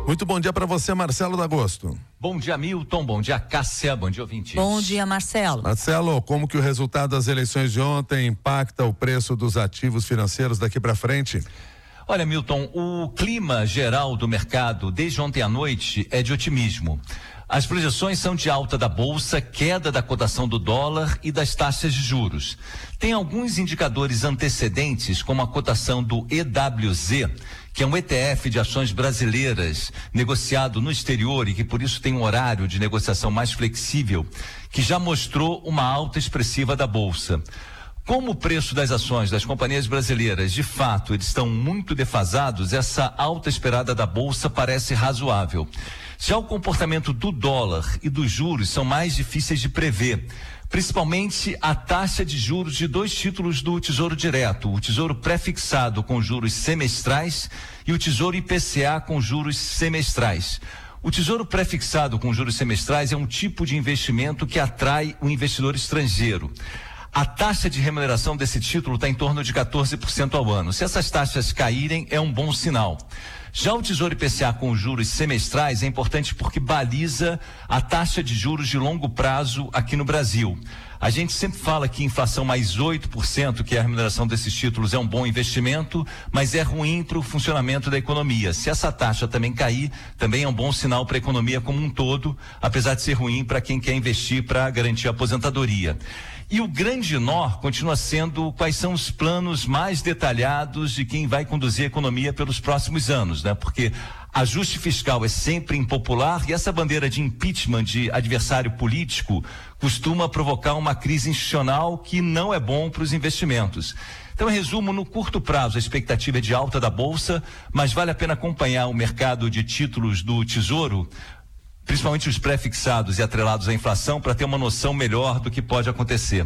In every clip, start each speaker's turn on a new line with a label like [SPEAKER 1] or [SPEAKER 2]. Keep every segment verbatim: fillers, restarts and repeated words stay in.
[SPEAKER 1] Muito bom dia para você, Marcelo D'Agosto.
[SPEAKER 2] Bom dia, Milton. Bom dia, Cássia. Bom dia, ouvintes.
[SPEAKER 3] Bom dia, Marcelo.
[SPEAKER 1] Marcelo, como que o resultado das eleições de ontem impacta o preço dos ativos financeiros daqui para frente?
[SPEAKER 2] Olha, Milton, o clima geral do mercado desde ontem à noite é de otimismo. As projeções são de alta da bolsa, queda da cotação do dólar e das taxas de juros. Tem alguns indicadores antecedentes, como a cotação do E W Z, que é um E T F de ações brasileiras negociado no exterior e que por isso tem um horário de negociação mais flexível, que já mostrou uma alta expressiva da bolsa. Como o preço das ações das companhias brasileiras, de fato, eles estão muito defasados, essa alta esperada da bolsa parece razoável. Já o comportamento do dólar e dos juros são mais difíceis de prever, principalmente a taxa de juros de dois títulos do Tesouro Direto, o Tesouro Pré-fixado com juros semestrais e o Tesouro I P C A com juros semestrais. O Tesouro Pré-fixado com juros semestrais é um tipo de investimento que atrai o investidor estrangeiro. A taxa de remuneração desse título está em torno de quatorze por cento ao ano. Se essas taxas caírem, é um bom sinal. Já o Tesouro I P C A com juros semestrais é importante porque baliza a taxa de juros de longo prazo aqui no Brasil. A gente sempre fala que inflação mais oito por cento, que é a remuneração desses títulos, é um bom investimento, mas é ruim para o funcionamento da economia. Se essa taxa também cair, também é um bom sinal para a economia como um todo, apesar de ser ruim para quem quer investir para garantir a aposentadoria. E o grande nó continua sendo quais são os planos mais detalhados de quem vai conduzir a economia pelos próximos anos, né? Porque ajuste fiscal é sempre impopular e essa bandeira de impeachment de adversário político costuma provocar uma crise institucional que não é bom para os investimentos. Então, em resumo, no curto prazo a expectativa é de alta da bolsa, mas vale a pena acompanhar o mercado de títulos do Tesouro, principalmente os pré-fixados e atrelados à inflação, para ter uma noção melhor do que pode acontecer.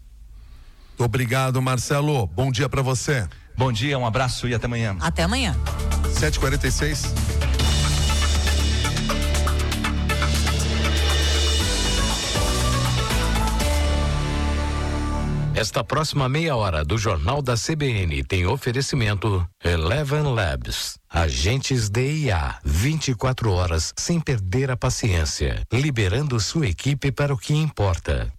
[SPEAKER 1] Obrigado, Marcelo. Bom dia para você.
[SPEAKER 2] Bom dia, um abraço e até amanhã.
[SPEAKER 3] Até amanhã.
[SPEAKER 1] sete e quarenta e seis.
[SPEAKER 4] Esta próxima meia hora do Jornal da C B N tem oferecimento Eleven Labs. Agentes D I A, vinte e quatro horas sem perder a paciência, liberando sua equipe para o que importa.